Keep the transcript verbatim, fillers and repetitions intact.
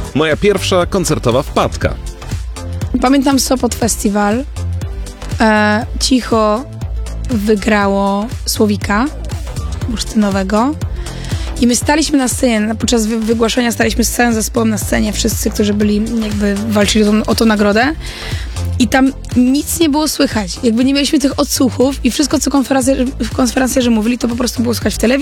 Moja pierwsza koncertowa wpadka. Pamiętam Sopot Festiwal. E, cicho wygrało Słowika bursztynowego. I my staliśmy na scenie, podczas wy- wygłaszania staliśmy z całym zespołem na scenie, wszyscy, którzy byli, jakby walczyli o tą, o tą nagrodę. I tam nic nie było słychać. Jakby nie mieliśmy tych odsłuchów i wszystko, co konferencjerzy, konferencjerzy mówili, to po prostu było słychać w telewizji.